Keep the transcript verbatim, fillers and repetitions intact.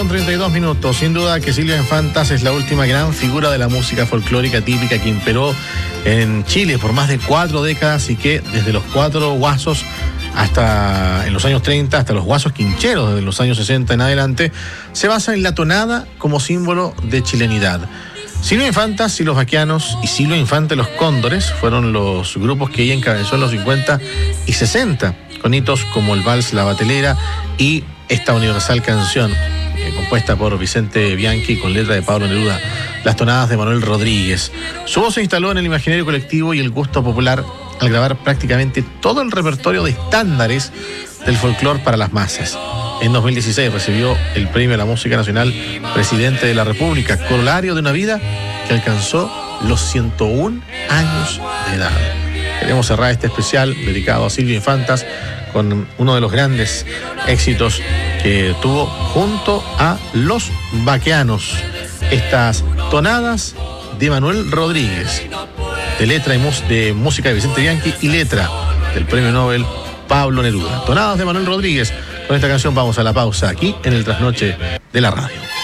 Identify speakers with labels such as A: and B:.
A: con treinta y dos minutos. Sin duda que Silvia Infantas es la última gran figura de la música folclórica típica que imperó en Chile por más de cuatro décadas y que desde los cuatro guasos hasta en los años treinta, hasta los guasos quincheros desde los años sesenta en adelante, se basa en la tonada como símbolo de chilenidad. Silvia Infantas y los Baquianos y Silvia Infante los Cóndores fueron los grupos que ella encabezó en los cincuenta y sesenta, con hitos como el Vals La Batelera y esta universal canción eh, compuesta por Vicente Bianchi con letra de Pablo Neruda, Las Tonadas de Manuel Rodríguez. Su voz se instaló en el imaginario colectivo y el gusto popular al grabar prácticamente todo el repertorio de estándares del folclore para las masas. En dos mil dieciséis recibió el Premio a la Música Nacional Presidente de la República, corolario de una vida que alcanzó los ciento un años de edad. Queremos cerrar este especial dedicado a Silvia Infantas con uno de los grandes éxitos que tuvo junto a los Baquianos. Estas Tonadas de Manuel Rodríguez, de letra y mus- de música de Vicente Bianchi y letra del Premio Nobel Pablo Neruda. Tonadas de Manuel Rodríguez. Con esta canción vamos a la pausa aquí en el Trasnoche de la Radio.